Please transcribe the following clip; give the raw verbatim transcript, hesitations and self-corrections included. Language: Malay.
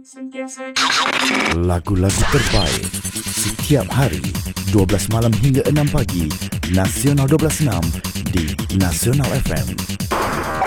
Lagu-lagu terbaik setiap hari dua belas malam hingga enam pagi, Nasional dua belas enam di Nasional F M.